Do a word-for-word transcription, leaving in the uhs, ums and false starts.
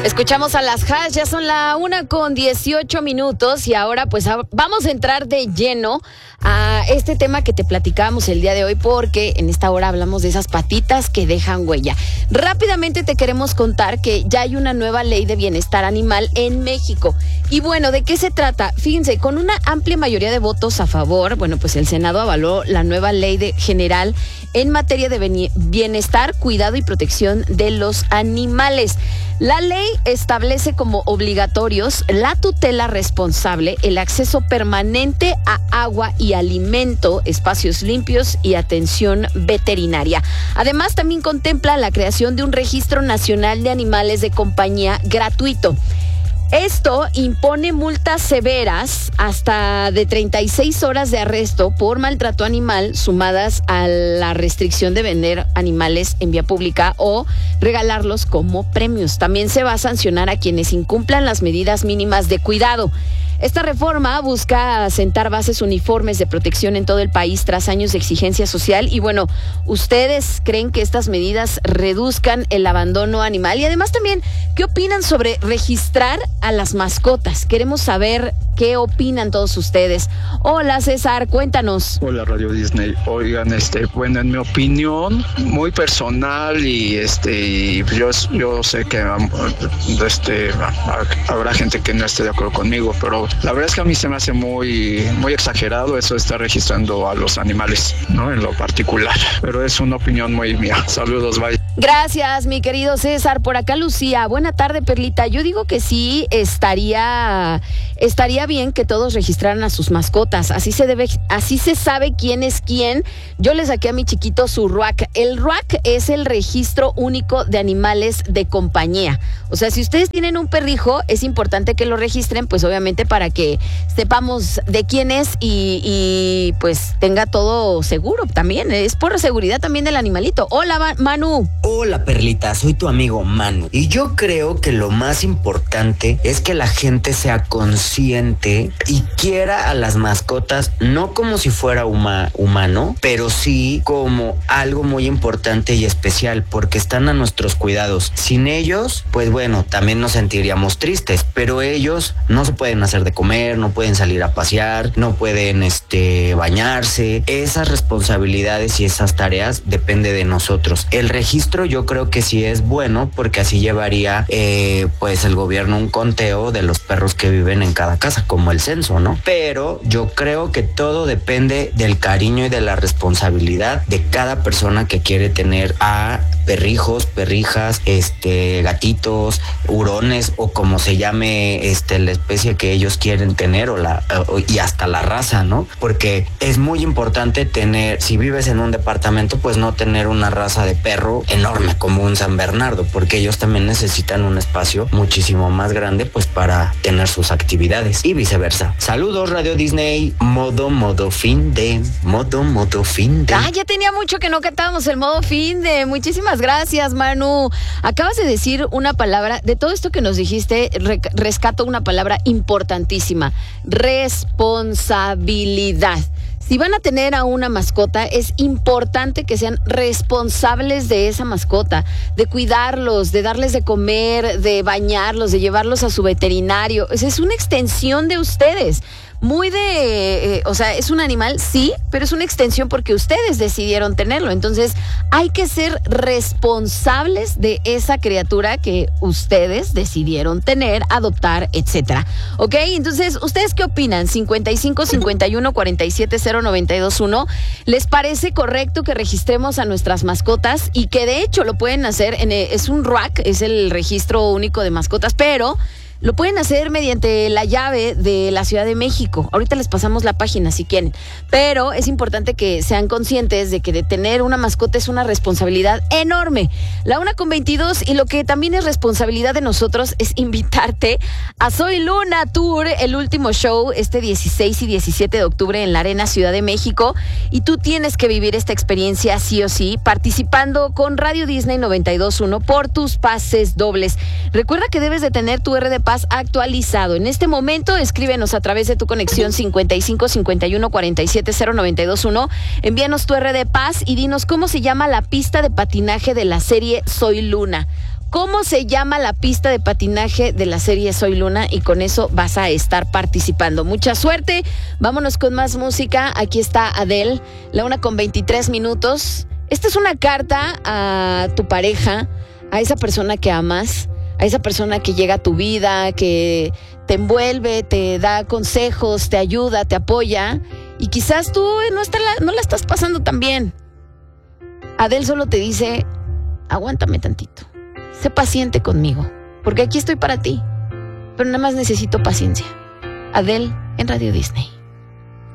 Escuchamos a las Hash, ya son la una con dieciocho minutos y ahora pues a, vamos a entrar de lleno a este tema que te platicábamos el día de hoy, porque en esta hora hablamos de esas patitas que dejan huella. Rápidamente te queremos contar que ya hay una nueva ley de bienestar animal en México. Y bueno, ¿de qué se trata? Fíjense, con una amplia mayoría de votos a favor, bueno, pues el Senado avaló la nueva ley de general en materia de bienestar, cuidado y protección de los animales. La ley establece como obligatorios la tutela responsable, el acceso permanente a agua y alimento, espacios limpios y atención veterinaria. Además, también contempla la creación de un registro nacional de animales de compañía gratuito. Esto impone multas severas hasta de treinta y seis horas de arresto por maltrato animal, sumadas a la restricción de vender animales en vía pública o regalarlos como premios. También se va a sancionar a quienes incumplan las medidas mínimas de cuidado. Esta reforma busca sentar bases uniformes de protección en todo el país tras años de exigencia social. Y bueno, ¿ustedes creen que estas medidas reduzcan el abandono animal? Y además también, ¿qué opinan sobre registrar a las mascotas? Queremos saber qué opinan todos ustedes. Hola, César, cuéntanos. Hola, Radio Disney. Oigan, este, bueno, en mi opinión, muy personal y este, yo, yo sé que este, habrá gente que no esté de acuerdo conmigo, pero la verdad es que a mí se me hace muy, muy exagerado eso de estar registrando a los animales, ¿no? En lo particular. Pero es una opinión muy mía. Saludos, bye. Gracias, mi querido César. Por acá, Lucía. Buena tarde, Perlita. Yo digo que sí estaría, estaría bien que todos registraran a sus mascotas. Así se debe, así se sabe quién es quién. Yo le saqué a mi chiquito su R U A C. El R U A C es el Registro Único de Animales de Compañía. O sea, si ustedes tienen un perrijo, es importante que lo registren, pues obviamente para que sepamos de quién es y, y pues tenga todo seguro también. Es por seguridad también del animalito. Hola, Manu. Hola, Perlita, soy tu amigo Manu. Y yo creo que lo más importante es que la gente sea consciente y quiera a las mascotas, no como si fuera huma, humano, pero sí como algo muy importante y especial, porque están a nuestros cuidados. Sin ellos, pues bueno, también nos sentiríamos tristes, pero ellos no se pueden hacer de comer, no pueden salir a pasear, no pueden este, bañarse. Esas responsabilidades y esas tareas depende de nosotros. El registro yo creo que sí es bueno, porque así llevaría eh, pues el gobierno un conteo de los perros que viven en cada casa, como el censo, ¿no? Pero yo creo que todo depende del cariño y de la responsabilidad de cada persona que quiere tener a perrijos, perrijas, este, gatitos, hurones o como se llame este, la especie que ellos quieren tener o la o, y hasta la raza, ¿no? Porque es muy importante tener, si vives en un departamento, pues no tener una raza de perro enorme como un San Bernardo, porque ellos también necesitan un espacio muchísimo más grande pues para tener sus actividades y viceversa. Saludos, Radio Disney. Modo, modo fin de, modo, modo fin de. Ah, ya tenía mucho que no cantábamos el modo fin de. Muchísimas gracias, Manu. Acabas de decir una palabra, de todo esto que nos dijiste, re- rescato una palabra importantísima: responsabilidad. Si van a tener a una mascota, es importante que sean responsables de esa mascota, de cuidarlos, de darles de comer, de bañarlos, de llevarlos a su veterinario. Esa es una extensión de ustedes. Muy de, eh, o sea, es un animal, sí, pero es una extensión porque ustedes decidieron tenerlo. Entonces, hay que ser responsables de esa criatura que ustedes decidieron tener, adoptar, etcétera. ¿Ok? Entonces, ¿ustedes qué opinan? cincuenta y cinco, cincuenta y uno, cuarenta y siete, cero, noventa y dos, uno. ¿Les parece correcto que registremos a nuestras mascotas? Y que de hecho lo pueden hacer, en, es un R U A C, es el Registro Único de Mascotas, pero lo pueden hacer mediante la llave de la Ciudad de México. Ahorita les pasamos la página si quieren. Pero es importante que sean conscientes de que de tener una mascota es una responsabilidad enorme. La una con veintidós, y lo que también es responsabilidad de nosotros es invitarte a Soy Luna Tour, el último show este dieciséis y diecisiete de octubre en la Arena Ciudad de México. Y tú tienes que vivir esta experiencia sí o sí, participando con Radio Disney noventa y dos punto uno por tus pases dobles. Recuerda que debes de tener tu R D Paz actualizado. En este momento, escríbenos a través de tu conexión cincuenta y cinco, cincuenta y uno, cuarenta y siete, cero, noventa y dos, uno. Envíanos tu R D Paz y dinos cómo se llama la pista de patinaje de la serie Soy Luna. cómo se llama la pista de patinaje de la serie Soy Luna, y con eso vas a estar participando. Mucha suerte, vámonos con más música. Aquí está Adele, la una con veintitrés minutos. Esta es una carta a tu pareja, a esa persona que amas, a esa persona que llega a tu vida, que te envuelve, te da consejos, te ayuda, te apoya, y quizás tú no, está la, no la estás pasando tan bien. Adele solo te dice, aguántame tantito, sé paciente conmigo, porque aquí estoy para ti, pero nada más necesito paciencia. Adele en Radio Disney.